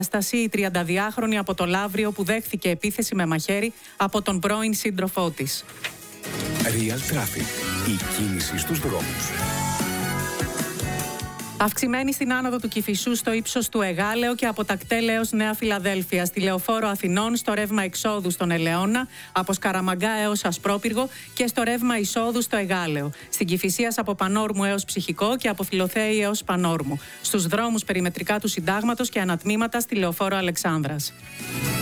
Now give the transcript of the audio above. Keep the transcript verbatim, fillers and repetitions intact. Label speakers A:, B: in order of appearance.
A: Στασί, η τριανταδυάχρονη από το Λαύριο που δέχθηκε επίθεση με μαχαίρι από τον πρώην σύντροφό της.
B: Real Traffic. Η κίνηση στους δρόμους.
A: Αυξημένη στην άνοδο του Κηφισού στο ύψος του Εγάλεο και από Τακτέλ έως Νέα Φιλαδέλφεια, στη Λεωφόρο Αθηνών, στο ρεύμα εξόδου στον Ελαιώνα, από Σκαραμαγκά έως Ασπρόπυργο και στο ρεύμα εισόδου στο Εγάλεο. Στην Κηφισίας από Πανόρμου έως Ψυχικό και από Φιλοθέη έως Πανόρμου. Στους δρόμους περιμετρικά του Συντάγματος και ανατμήματα στη Λεωφόρο Αλεξάνδρας.